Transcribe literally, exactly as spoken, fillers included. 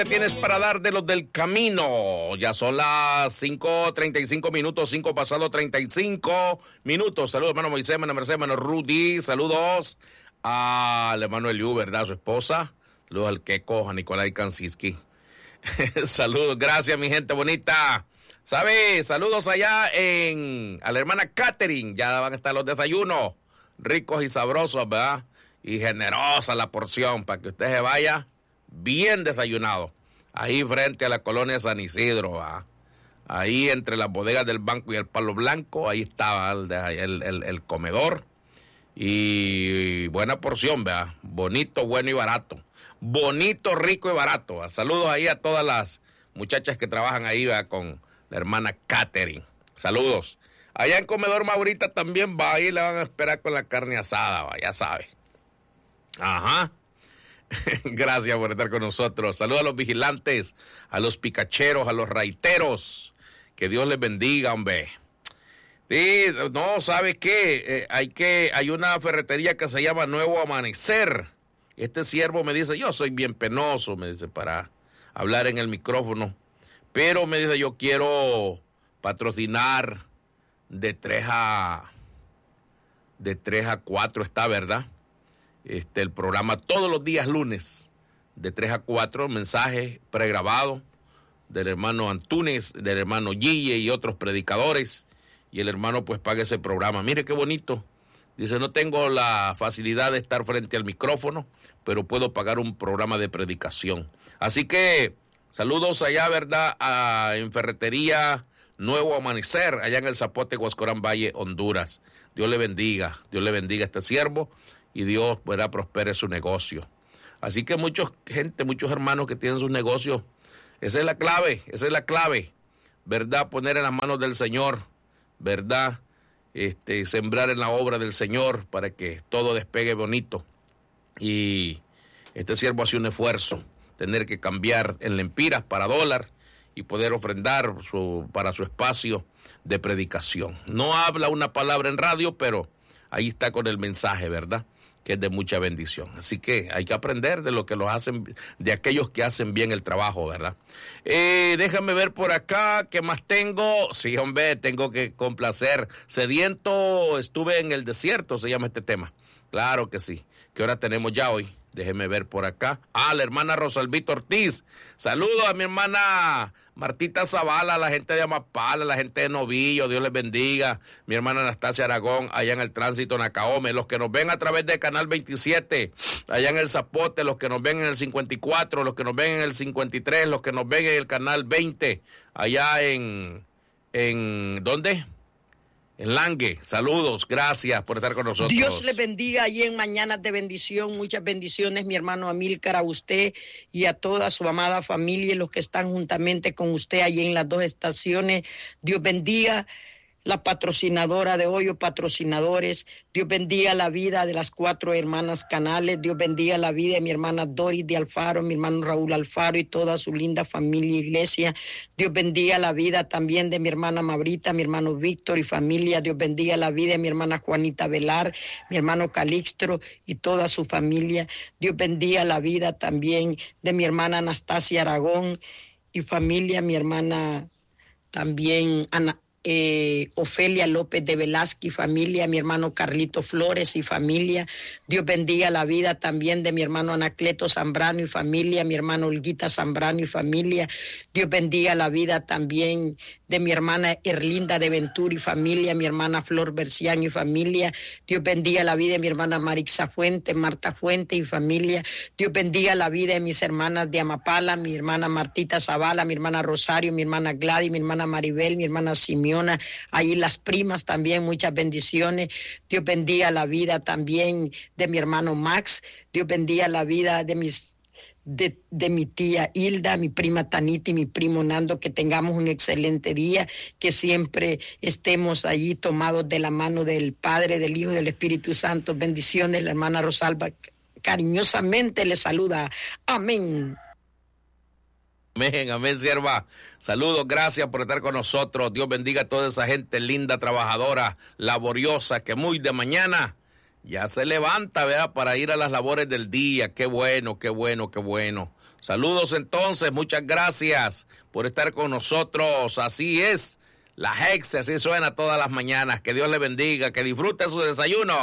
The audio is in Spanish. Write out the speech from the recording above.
Tienes para dar de los del camino. Ya son las cinco treinta y cinco minutos, cinco pasado treinta y cinco minutos. Saludos, hermano Moisés, hermano Mercedes, hermano Rudy. Saludos al hermano Eliú, ¿verdad? Su esposa. Saludos al Queco, a Nicolai Kansiski. Saludos, gracias, mi gente bonita. ¿Sabe? Saludos allá en a la hermana Catherine. Ya van a estar los desayunos ricos y sabrosos, ¿verdad? Y generosa la porción para que usted se vaya bien desayunado. Ahí frente a la colonia San Isidro, ¿va? Ahí entre las bodegas del Banco y el Palo Blanco, ahí estaba el, el, el, el comedor. Y buena porción, ¿verdad? Bonito, bueno y barato. Bonito, rico y barato, ¿va? Saludos ahí a todas las muchachas que trabajan ahí, ¿va? Con la hermana Catherine. Saludos. Allá en Comedor Maurita también va, ahí le van a esperar con la carne asada, ¿va? Ya sabe. Ajá. Gracias por estar con nosotros. Saludos a los vigilantes, a los picacheros, a los raiteros. Que Dios les bendiga, hombre. Sí, no, ¿sabe qué? Eh, hay que, hay una ferretería que se llama Nuevo Amanecer. Este siervo me dice, yo soy bien penoso, me dice, para hablar en el micrófono. Pero me dice, yo quiero patrocinar de tres a, de tres a cuatro, está, ¿verdad? Este, el programa todos los días lunes, de tres a cuatro, mensajes pregrabados del hermano Antunes, del hermano Gille y otros predicadores, y el hermano pues paga ese programa. Mire qué bonito. Dice, no tengo la facilidad de estar frente al micrófono, pero puedo pagar un programa de predicación. Así que, saludos allá, ¿verdad? A, en Ferretería Nuevo Amanecer, allá en el Zapote, Huascorán Valle, Honduras. Dios le bendiga, Dios le bendiga a este siervo. Y Dios, ¿verdad?, prospere su negocio. Así que mucha gente, muchos hermanos que tienen sus negocios, esa es la clave, esa es la clave, ¿verdad? Poner en las manos del Señor, ¿verdad? Este, sembrar en la obra del Señor para que todo despegue bonito. Y este siervo hace un esfuerzo, tener que cambiar en lempiras para dólar y poder ofrendar su, para su espacio de predicación. No habla una palabra en radio, pero ahí está con el mensaje, ¿verdad?, que es de mucha bendición. Así que hay que aprender de lo que los hacen, de aquellos que hacen bien el trabajo, ¿verdad? Eh, déjame ver por acá, ¿qué más tengo? Sí, hombre, tengo que complacer. Sediento, estuve en el desierto, se llama este tema. Claro que sí. ¿Qué hora tenemos ya hoy? Déjeme ver por acá. Ah, la hermana Rosalvita Ortiz. Saludos a mi hermana Martita Zavala, la gente de Amapala, la gente de Novillo, Dios les bendiga. Mi hermana Anastasia Aragón, allá en el tránsito Nacaome. Los que nos ven a través de Canal veintisiete, allá en el Zapote, los que nos ven en el cincuenta y cuatro, los que nos ven en el cincuenta y tres, los que nos ven en el Canal veinte, allá en, en, ¿dónde? En Langue, saludos, gracias por estar con nosotros. Dios le bendiga ahí en Mañanas de Bendición, muchas bendiciones, mi hermano Amílcar, a usted y a toda su amada familia y los que están juntamente con usted allí en las dos estaciones. Dios bendiga la patrocinadora de hoy o patrocinadores. Dios bendiga la vida de las cuatro hermanas Canales. Dios bendiga la vida de mi hermana Doris de Alfaro, mi hermano Raúl Alfaro y toda su linda familia y iglesia. Dios bendiga la vida también de mi hermana Mabrita, mi hermano Víctor y familia. Dios bendiga la vida de mi hermana Juanita Velar, mi hermano Calixto y toda su familia. Dios bendiga la vida también de mi hermana Anastasia Aragón y familia, mi hermana también Ana Eh, Ofelia López de Velázquez y familia, mi hermano Carlito Flores y familia. Dios bendiga la vida también de mi hermano Anacleto Zambrano y familia, mi hermano Olguita Zambrano y familia. Dios bendiga la vida también de mi hermana Erlinda de Ventura y familia, mi hermana Flor Bercián y familia. Dios bendiga la vida de mi hermana Marixa Fuente, Marta Fuente y familia. Dios bendiga la vida de mis hermanas de Amapala, mi hermana Martita Zavala, mi hermana Rosario, mi hermana Gladys, mi hermana Maribel, mi hermana Simeón, ahí las primas también, muchas bendiciones. Dios bendiga la vida también de mi hermano Max. Dios bendiga la vida de mis De, de mi tía Hilda, mi prima Tanita y mi primo Nando, que tengamos un excelente día, que siempre estemos allí tomados de la mano del Padre, del Hijo y del Espíritu Santo. Bendiciones, la hermana Rosalba cariñosamente le saluda. Amén. Amén, amén, sierva. Saludos, gracias por estar con nosotros. Dios bendiga a toda esa gente linda, trabajadora, laboriosa, que muy de mañana ya se levanta, ¿verdad?, para ir a las labores del día. Qué bueno, qué bueno, qué bueno. Saludos entonces, muchas gracias por estar con nosotros. Así es, la Hex, así suena todas las mañanas. Que Dios le bendiga, que disfrute su desayuno.